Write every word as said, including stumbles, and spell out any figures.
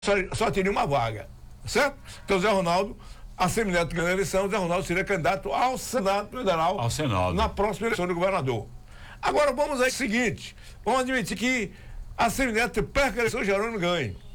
só, só teria uma vaga, certo? Então Zé Ronaldo, a Semineto ganhou a eleição, Zé Ronaldo seria candidato ao Senado Federal ao Senado. na próxima eleição do governador. Agora vamos ao seguinte, vamos admitir que a Semineto perca a eleição, Jerônimo ganhe.